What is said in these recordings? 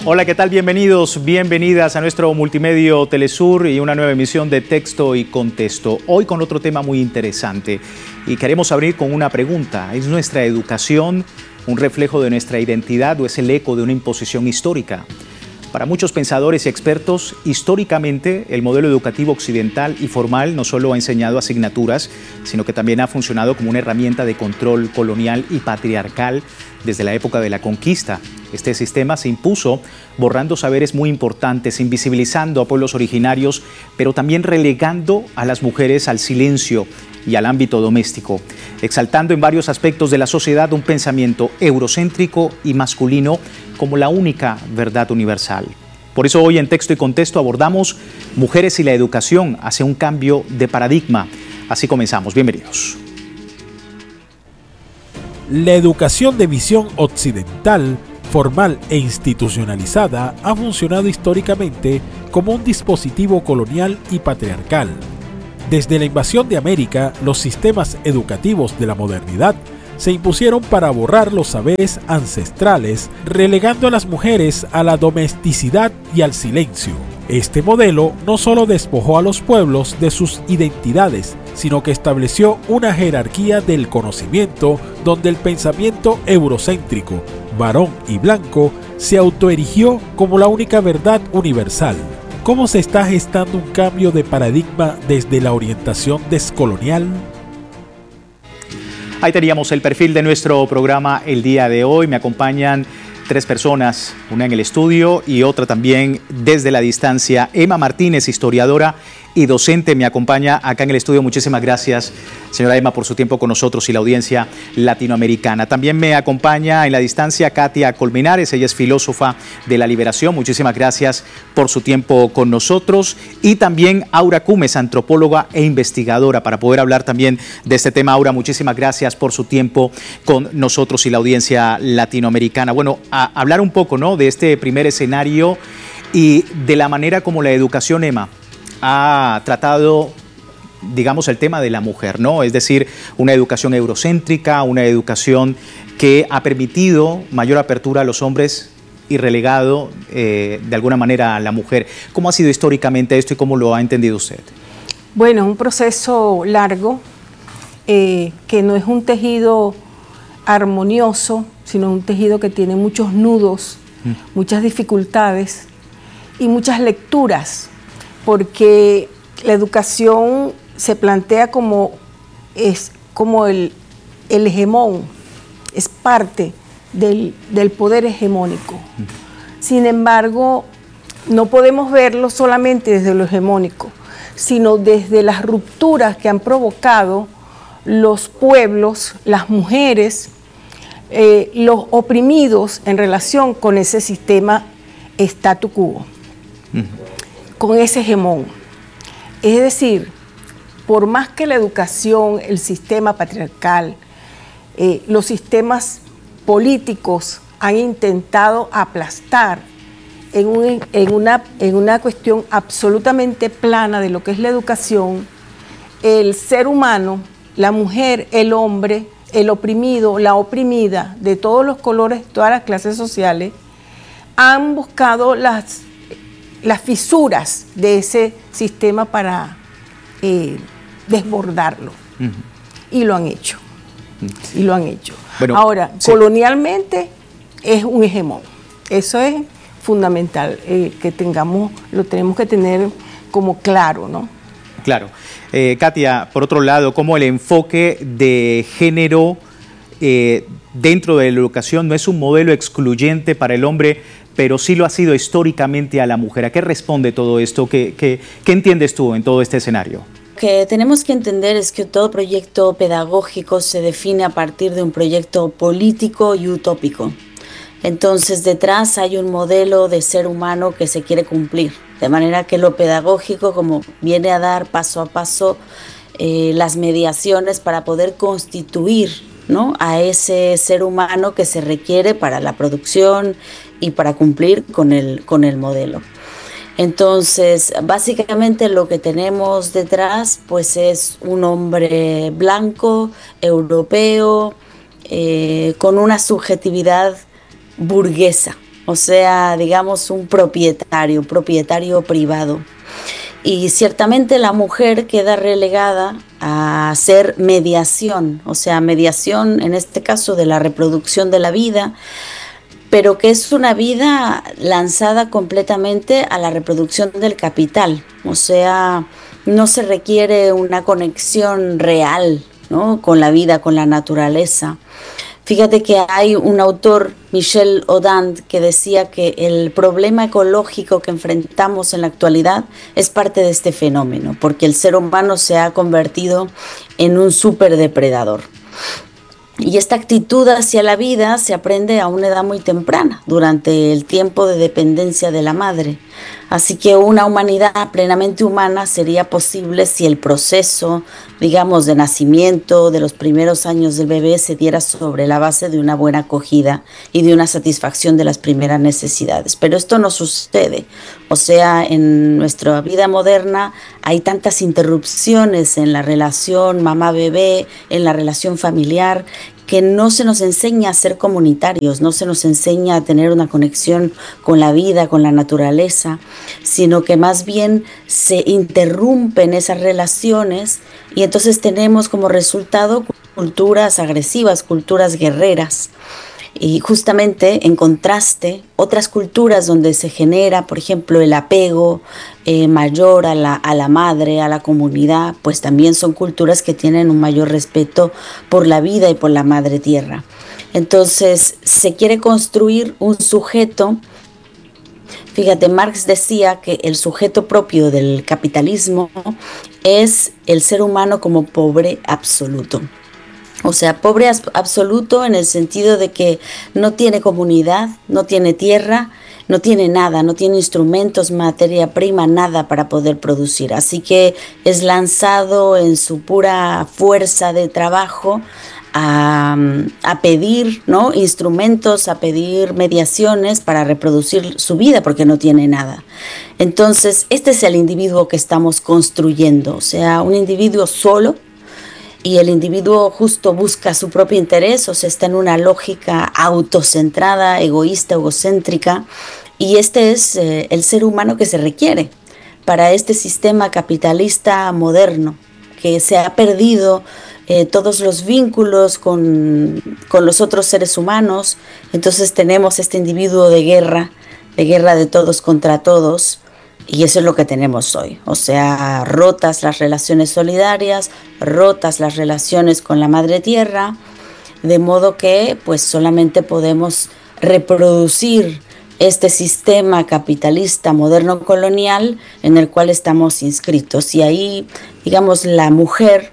Hola, ¿qué tal? Bienvenidos, bienvenidas a nuestro Multimedio Telesur y una nueva emisión de Texto y Contexto. Hoy con otro tema muy interesante y queremos abrir con una pregunta. ¿Es nuestra educación un reflejo de nuestra identidad o es el eco de una imposición histórica? Para muchos pensadores y expertos, históricamente el modelo educativo occidental y formal no solo ha enseñado asignaturas, sino que también ha funcionado como una herramienta de control colonial y patriarcal desde la época de la conquista. Este sistema se impuso borrando saberes muy importantes, invisibilizando a pueblos originarios, pero también relegando a las mujeres al silencio y al ámbito doméstico, exaltando en varios aspectos de la sociedad un pensamiento eurocéntrico y masculino como la única verdad universal. Por eso hoy en Texto y Contexto abordamos mujeres y la educación hacia un cambio de paradigma. Así comenzamos. Bienvenidos. La educación de visión occidental, formal e institucionalizada, ha funcionado históricamente como un dispositivo colonial y patriarcal. Desde la invasión de América, los sistemas educativos de la modernidad se impusieron para borrar los saberes ancestrales, relegando a las mujeres a la domesticidad y al silencio. Este modelo no solo despojó a los pueblos de sus identidades, sino que estableció una jerarquía del conocimiento donde el pensamiento eurocéntrico, varón y blanco, se autoerigió como la única verdad universal. ¿Cómo se está gestando un cambio de paradigma desde la orientación descolonial? Ahí teníamos el perfil de nuestro programa el día de hoy. Me acompañan tres personas, una en el estudio y otra también desde la distancia. Emma Martínez, historiadora y docente, me acompaña acá en el estudio. Muchísimas gracias, señora Emma, por su tiempo con nosotros y la audiencia latinoamericana. También me acompaña en la distancia Katia Colmenares, ella es filósofa de la liberación. Muchísimas gracias por su tiempo con nosotros. Y también Aura Cumes, antropóloga e investigadora, para poder hablar también de este tema. Aura, muchísimas gracias por su tiempo con nosotros y la audiencia latinoamericana. Bueno, a hablar un poco, ¿no?, de este primer escenario y de la manera como la educación, Emma, ha tratado, digamos, el tema de la mujer, ¿no? Es decir, una educación eurocéntrica, una educación que ha permitido mayor apertura a los hombres y relegado de alguna manera a la mujer. ¿Cómo ha sido históricamente esto y cómo lo ha entendido usted? Bueno, un proceso largo, que no es un tejido armonioso, sino un tejido que tiene muchos nudos, muchas dificultades y muchas lecturas, porque la educación se plantea como el hegemón, es parte del poder hegemónico. Sin embargo, no podemos verlo solamente desde lo hegemónico, sino desde las rupturas que han provocado los pueblos, las mujeres, los oprimidos en relación con ese sistema statu quo, con ese hegemón. Es decir, por más que la educación, el sistema patriarcal, los sistemas políticos han intentado aplastar en una cuestión absolutamente plana de lo que es la educación, el ser humano, la mujer, el hombre, el oprimido, la oprimida, de todos los colores, todas las clases sociales, han buscado las fisuras de ese sistema para desbordarlo. Y lo han hecho. Y lo han hecho. Bueno, ahora, sí, colonialmente es un hegemón. Eso es fundamental, lo tenemos que tener como claro, ¿no? Claro. Katia, por otro lado, ¿cómo el enfoque de género dentro de la educación no es un modelo excluyente para el hombre, pero sí lo ha sido históricamente a la mujer? ¿A qué responde todo esto? ¿Qué entiendes tú en todo este escenario? Lo que tenemos que entender es que todo proyecto pedagógico se define a partir de un proyecto político y utópico. Entonces, detrás hay un modelo de ser humano que se quiere cumplir, de manera que lo pedagógico, como viene a dar paso a paso las mediaciones para poder constituir, ¿no?, a ese ser humano que se requiere para la producción y para cumplir con el modelo. Entonces, básicamente lo que tenemos detrás pues es un hombre blanco, europeo, con una subjetividad burguesa, o sea, digamos un propietario privado. Y ciertamente la mujer queda relegada a hacer mediación, o sea, mediación en este caso de la reproducción de la vida, pero que es una vida lanzada completamente a la reproducción del capital, o sea, no se requiere una conexión real, ¿no?, con la vida, con la naturaleza. Fíjate que hay un autor, Michel Odand, que decía que el problema ecológico que enfrentamos en la actualidad es parte de este fenómeno, porque el ser humano se ha convertido en un superdepredador. Y esta actitud hacia la vida se aprende a una edad muy temprana, durante el tiempo de dependencia de la madre. Así que una humanidad plenamente humana sería posible si el proceso, digamos, de nacimiento, de los primeros años del bebé, se diera sobre la base de una buena acogida y de una satisfacción de las primeras necesidades. Pero esto no sucede. O sea, en nuestra vida moderna hay tantas interrupciones en la relación mamá-bebé, en la relación familiar, que no se nos enseña a ser comunitarios, no se nos enseña a tener una conexión con la vida, con la naturaleza, sino que más bien se interrumpen esas relaciones y entonces tenemos como resultado culturas agresivas, culturas guerreras. Y justamente en contraste, otras culturas donde se genera, por ejemplo, el apego mayor a la madre, a la comunidad, pues también son culturas que tienen un mayor respeto por la vida y por la madre tierra. Entonces, se quiere construir un sujeto. Fíjate, Marx decía que el sujeto propio del capitalismo es el ser humano como pobre absoluto. O sea, pobre absoluto en el sentido de que no tiene comunidad, no tiene tierra, no tiene nada, no tiene instrumentos, materia prima, nada para poder producir. Así que es lanzado en su pura fuerza de trabajo a pedir, ¿no?, instrumentos, a pedir mediaciones para reproducir su vida porque no tiene nada. Entonces, este es el individuo que estamos construyendo, o sea, un individuo solo. Y el individuo justo busca su propio interés, o sea, está en una lógica autocentrada, egoísta, egocéntrica. Y este es el ser humano que se requiere para este sistema capitalista moderno, que se ha perdido todos los vínculos con los otros seres humanos. Entonces tenemos este individuo de guerra de todos contra todos. Y eso es lo que tenemos hoy, o sea, rotas las relaciones solidarias, rotas las relaciones con la madre tierra, de modo que pues solamente podemos reproducir este sistema capitalista moderno colonial en el cual estamos inscritos. Y ahí, digamos, la mujer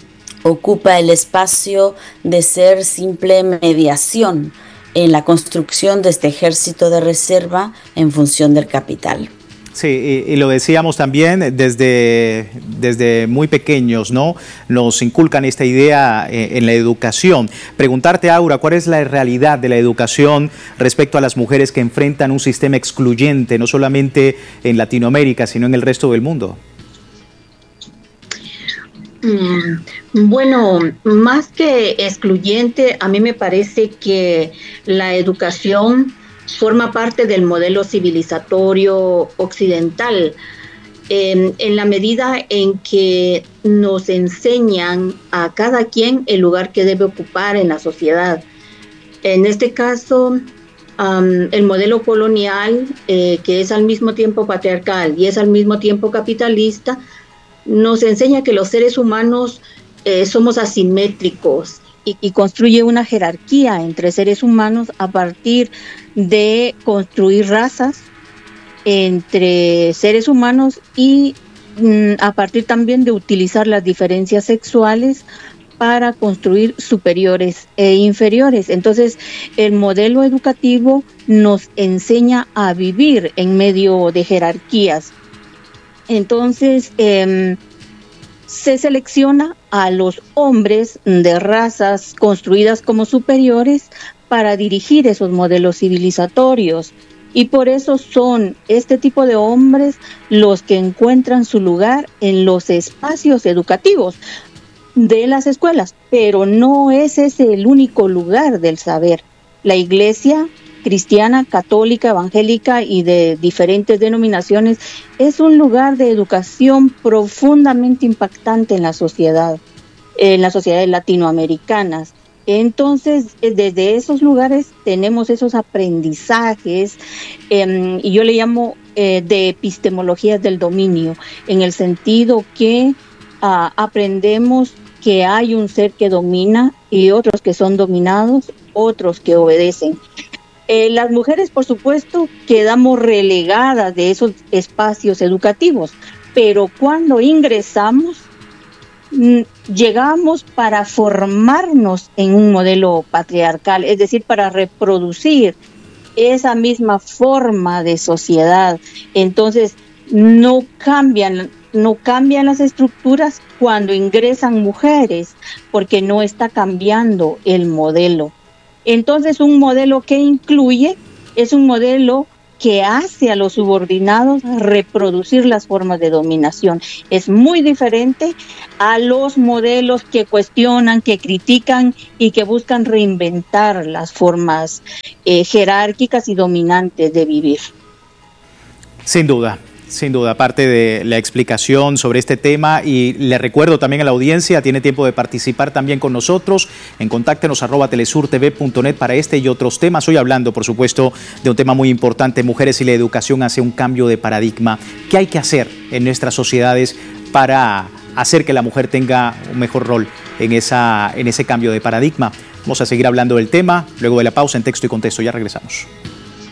ocupa el espacio de ser simple mediación en la construcción de este ejército de reserva en función del capital. Sí, y lo decíamos también desde muy pequeños, ¿no? Nos inculcan esta idea en la educación. Preguntarte, Aura, ¿cuál es la realidad de la educación respecto a las mujeres que enfrentan un sistema excluyente, no solamente en Latinoamérica, sino en el resto del mundo? Bueno, más que excluyente, a mí me parece que la educación forma parte del modelo civilizatorio occidental, en la medida en que nos enseñan a cada quien el lugar que debe ocupar en la sociedad. En este caso, el modelo colonial, que es al mismo tiempo patriarcal y es al mismo tiempo capitalista, nos enseña que los seres humanos somos asimétricos y construye una jerarquía entre seres humanos a partir de construir razas entre seres humanos y a partir también de utilizar las diferencias sexuales para construir superiores e inferiores. Entonces, el modelo educativo nos enseña a vivir en medio de jerarquías. Entonces, se selecciona a los hombres de razas construidas como superiores para dirigir esos modelos civilizatorios. Y por eso son este tipo de hombres los que encuentran su lugar en los espacios educativos de las escuelas. Pero no es ese el único lugar del saber. La Iglesia cristiana, católica, evangélica y de diferentes denominaciones, es un lugar de educación profundamente impactante en las sociedades latinoamericanas. Entonces, desde esos lugares tenemos esos aprendizajes, y yo le llamo de epistemologías del dominio, en el sentido que aprendemos que hay un ser que domina y otros que son dominados, otros que obedecen. Las mujeres, por supuesto, quedamos relegadas de esos espacios educativos, pero cuando ingresamos, llegamos para formarnos en un modelo patriarcal, es decir, para reproducir esa misma forma de sociedad. Entonces, no cambian las estructuras cuando ingresan mujeres, porque no está cambiando el modelo. Entonces, un modelo que incluye es un modelo que hace a los subordinados reproducir las formas de dominación. Es muy diferente a los modelos que cuestionan, que critican y que buscan reinventar las formas jerárquicas y dominantes de vivir. Sin duda, parte de la explicación sobre este tema, y le recuerdo también a la audiencia, tiene tiempo de participar también con nosotros en contáctenos @telesurtv.net para este y otros temas. Hoy hablando, por supuesto, de un tema muy importante, mujeres y la educación hacia un cambio de paradigma. ¿Qué hay que hacer en nuestras sociedades para hacer que la mujer tenga un mejor rol en ese cambio de paradigma? Vamos a seguir hablando del tema luego de la pausa en Texto y Contexto. Ya regresamos.